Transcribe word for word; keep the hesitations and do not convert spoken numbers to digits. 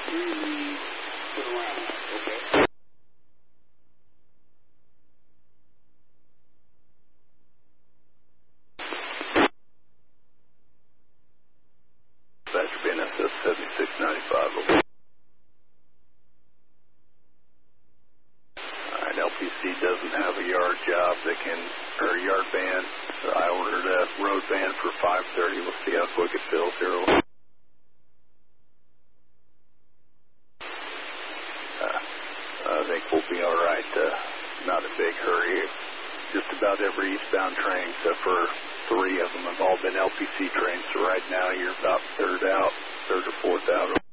Mm, put around. Okay. Dispatcher B N S S seventy-six ninety-five. Okay. Alright, L P C doesn't have a yard job. They can, or a yard van. So I ordered a road van for five thirty. We'll see how quick it fills here. Uh, I think we'll be alright. Uh, not a big hurry. Just about every eastbound train, except for three of them, have all been L P C trains. So right now you're about third out, third or fourth out.